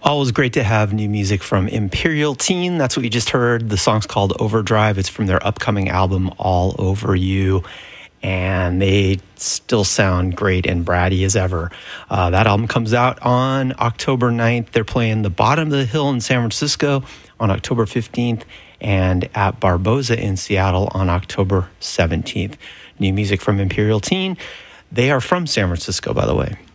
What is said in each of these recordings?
Always great to have new music from Imperial Teen. That's what you just heard. The song's called Overdrive. It's from their upcoming album, All Over You. And they still sound great and bratty as ever. That album comes out on October 9th. They're playing the Bottom of the Hill in San Francisco on October 15th and at Barboza in Seattle on October 17th. New music from Imperial Teen. They are from San Francisco, by the way.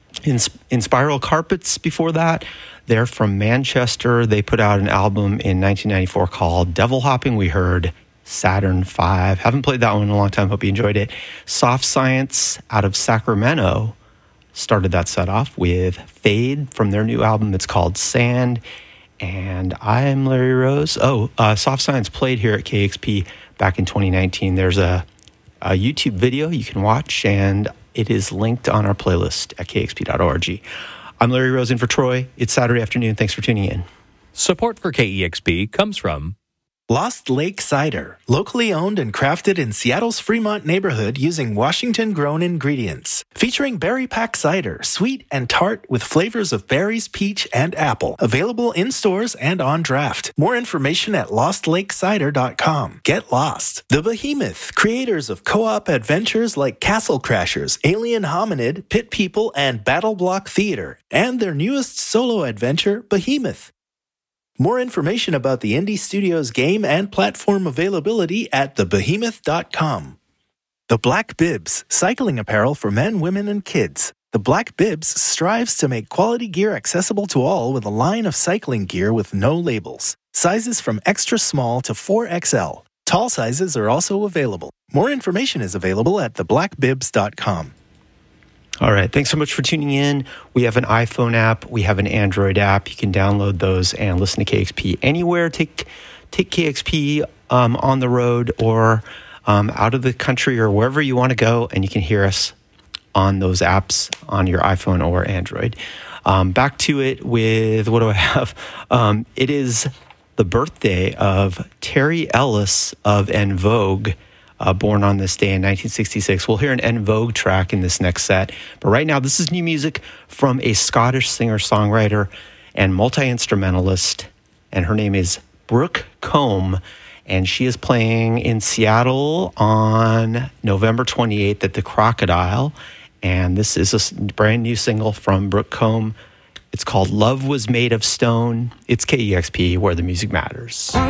In Spiral Carpets before that, they're from Manchester. They put out an album in 1994 called Devil Hopping. We heard Saturn V. Haven't played that one in a long time. Hope you enjoyed it. Soft Science out of Sacramento started that set off with Fade from their new album. It's called Sand. And I'm Larry Rose. Soft Science played here at KXP back in 2019. There's a YouTube video you can watch, and it is linked on our playlist at kxp.org. I'm Larry Rose in for Troy. It's Saturday afternoon. Thanks for tuning in. Support for KEXP comes from Lost Lake Cider, locally owned and crafted in Seattle's Fremont neighborhood using Washington-grown ingredients. Featuring berry pack cider, sweet and tart with flavors of berries, peach, and apple. Available in stores and on draft. More information at lostlakecider.com. Get lost. The Behemoth, creators of co-op adventures like Castle Crashers, Alien Hominid, Pit People, and Battle Block Theater. And their newest solo adventure, Behemoth. More information about the Indie Studios game and platform availability at thebehemoth.com. The Black Bibs, cycling apparel for men, women, and kids. The Black Bibs strives to make quality gear accessible to all with a line of cycling gear with no labels. Sizes from extra small to 4XL. Tall sizes are also available. More information is available at theblackbibs.com. All right. Thanks so much for tuning in. We have an iPhone app. We have an Android app. You can download those and listen to KXP anywhere. Take KXP on the road or out of the country or wherever you want to go, and you can hear us on those apps on your iPhone or Android. Back to it with, what do I have? It is the birthday of Terry Ellis of En Vogue. Born on this day in 1966. We'll hear an En Vogue track in this next set. But right now, this is new music from a Scottish singer-songwriter and multi-instrumentalist, and her name is Brooke Combe, and she is playing in Seattle on November 28th at the Crocodile, and this is a brand new single from Brooke Combe. It's called Love Was Made of Stone. It's KEXP, where the music matters.